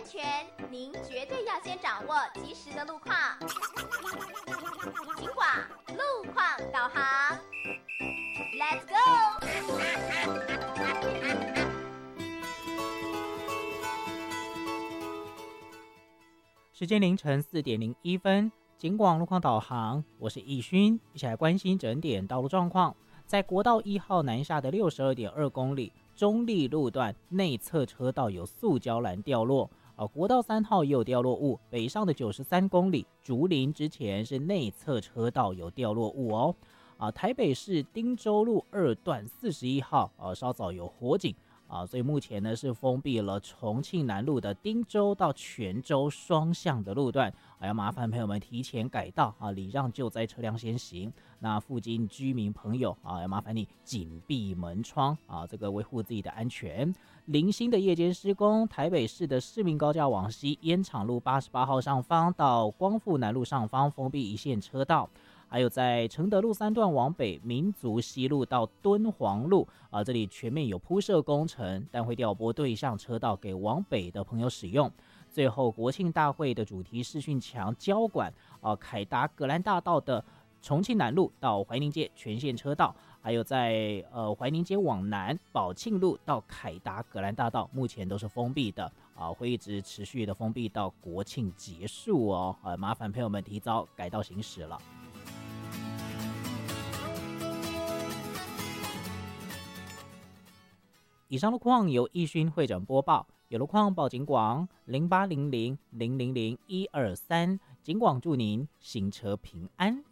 全，您绝对要先掌握及时的路况。警广路况导航 ，Let's go！ 时间凌晨4:01，警广路况导航，我是易勋，一起来关心整点道路状况。在国道1号南下的62.2公里中立路段内侧车道有塑胶栏掉落，国道3号也有掉落物，北上的93公里竹林之前是内侧车道有掉落物哦。台北市汀州路2段41号稍早有火警。所以目前呢是封闭了重庆南路的汀州到泉州双向的路段，要麻烦朋友们提前改道礼让救灾车辆先行。那附近居民朋友要麻烦你紧闭门窗这个维护自己的安全。零星的夜间施工，台北市的市民高架往西烟厂路88号上方到光复南路上方封闭一线车道。还有在承德路3段往北民族西路到敦煌路这里全面有铺设工程，但会调拨对向车道给往北的朋友使用。最后国庆大会的主题视讯墙交管凯达格兰大道的重庆南路到怀宁街全线车道，还有在怀宁街往南宝庆路到凯达格兰大道目前都是封闭的会一直持续的封闭到国庆结束哦。麻烦朋友们提早改道行驶了。以上路况由易勋会诊播报，有路况报警广0800000123，警广祝您行车平安。